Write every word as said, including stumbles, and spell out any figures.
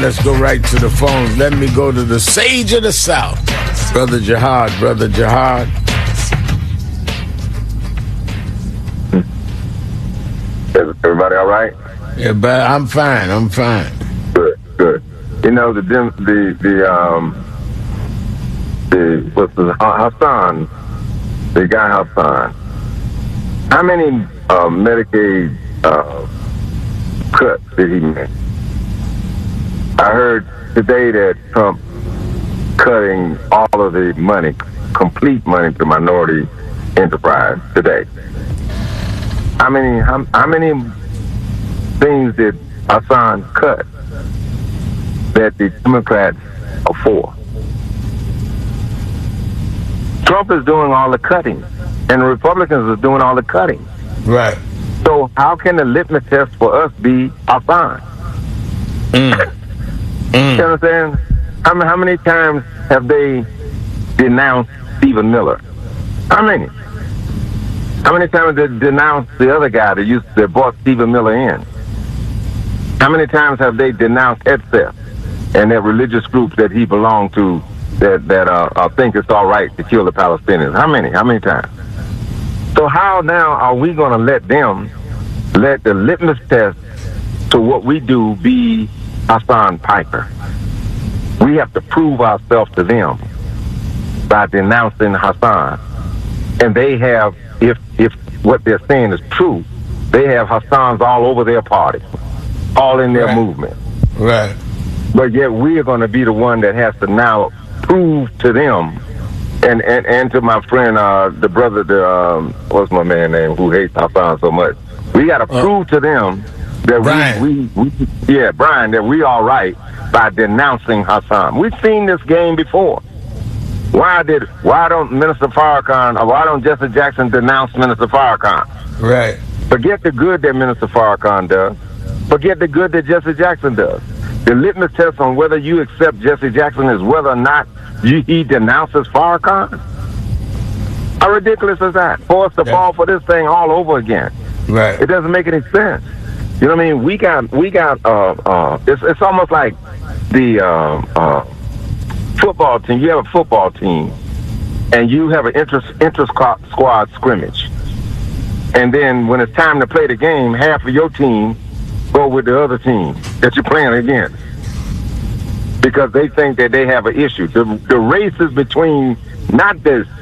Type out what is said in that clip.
let's go right to the phones. Let me go to the sage of the South. Brother Jihad, Brother Jihad. Is everybody all right? Yeah, but I'm fine. I'm fine. Good, good. You know, the the the um the what's the Hassan, the guy Hassan. How many uh, Medicaid uh, cuts did he make? I heard today that Trump cutting all of the money, complete money to minority enterprise today. How many how, how many things did Hassan cut that the Democrats are for? Trump is doing all the cutting, and the Republicans are doing all the cutting. Right. So how can the litmus test for us be Hassan? Mm. Mm. You understand? How many, how many times have they denounced Stephen Miller? How many? How many times did they denounce the other guy that used that brought Stephen Miller in? How many times have they denounced Hegseth and that religious group that he belonged to that that uh, uh, think it's all right to kill the Palestinians? How many? How many times? So how now are we going to let them let the litmus test to what we do be Hassan Piker? We have to prove ourselves to them by denouncing Hassan, and they have, if if what they're saying is true, they have Hassans all over their party, all in their right. movement. Right. But yet we are going to be the one that has to now prove to them, and and, and to my friend, uh, the brother, the um, what's my man name, who hates Hassan so much. We got to uh, prove to them that Brian. we, we, we, yeah, Brian, that we all right by denouncing Hassan. We've seen this game before. Why did why don't Minister Farrakhan or why don't Jesse Jackson denounce Minister Farrakhan? Right. Forget the good that Minister Farrakhan does. Forget the good that Jesse Jackson does. The litmus test on whether you accept Jesse Jackson is whether or not you, he denounces Farrakhan. How ridiculous is that? For us to yeah. fall for this thing all over again. Right. It doesn't make any sense. You know what I mean? We got, we got. Uh, uh, it's it's almost like the uh, uh, football team. You have a football team, and you have an inter inter squad scrimmage, and then when it's time to play the game, half of your team go with the other team that you're playing against because they think that they have an issue. The the race is between not the